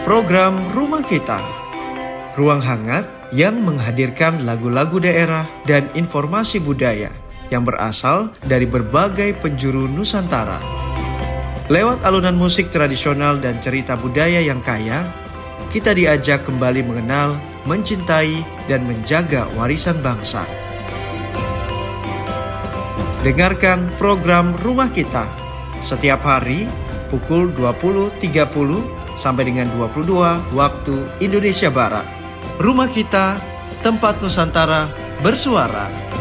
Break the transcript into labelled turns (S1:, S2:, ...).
S1: Program Rumah Kita, ruang hangat yang menghadirkan lagu-lagu daerah dan informasi budaya yang berasal dari berbagai penjuru Nusantara. Lewat alunan musik tradisional dan cerita budaya yang kaya, kita diajak kembali mengenal, mencintai, dan menjaga warisan bangsa. Dengarkan program Rumah Kita setiap hari pukul 20.30 sampai dengan 22 waktu Indonesia Barat. Rumah Kita, tempat Nusantara bersuara.